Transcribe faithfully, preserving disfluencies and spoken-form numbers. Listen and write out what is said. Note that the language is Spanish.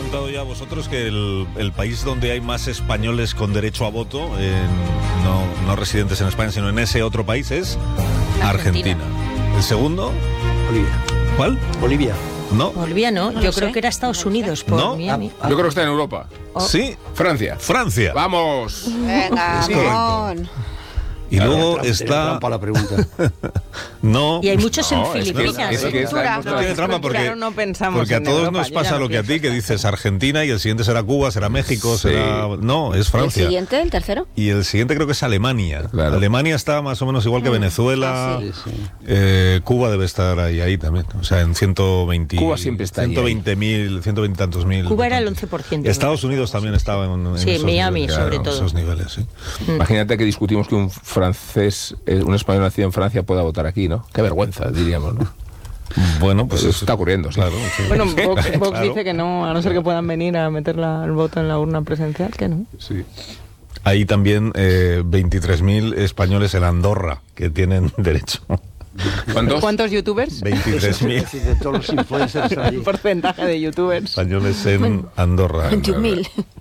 preguntado ya a vosotros que el, el país donde hay más españoles con derecho a voto, en, no, no residentes en España, sino en ese otro país, es Argentina. Argentina. ¿El segundo? Bolivia. ¿Cuál? Bolivia. No. Bolivia no, No yo lo creo sé. que era Estados Unidos por ¿No? Miami. Ah, Yo creo que está en Europa. Oh. Sí. Francia. Francia. ¡Vamos! Venga, Es correcto. Ramón. Y Claro, luego trampa, está... tiene trampa la pregunta. No. Y hay muchos No, en es que- Filipinas. es que está en No nuestra- tiene trampa porque, Claro, no pensamos porque a en todos Europa, nos yo pasa ya lo lo que a ti, pienso. que dices Argentina y el siguiente será Cuba, será México, Sí. será... No, es ¿El Francia. siguiente, el tercero? Y el siguiente creo que es Alemania. Claro. Alemania está más o menos igual que Venezuela. Ah, Sí, sí. Eh, Cuba debe estar ahí, ahí también. O sea, en ciento veinte... Cuba siempre está ahí, ciento veinte mil, ciento veinte tantos mil. Cuba era el votantes. once por ciento. Estados Unidos también estaba en, en Sí, esos Miami, niveles, sobre claro, todo. esos niveles, sí. Imagínate que discutimos que un francés, eh, un español nacido en Francia pueda votar aquí, ¿no? Qué vergüenza, diríamos, ¿no? Bueno, pues Eso eso está ocurriendo, sí. Claro, sí. Bueno, Vox, Vox Claro. dice que no, a no ser que puedan venir a meter la- el voto en la urna presencial, que no. Sí. Hay también eh, veintitrés mil españoles en Andorra que tienen derecho. ¿Cuántos? ¿Cuántos youtubers? veintitrés mil Es decir, de todos los influencers están allí. El porcentaje de youtubers. españoles en Andorra. veintiún mil.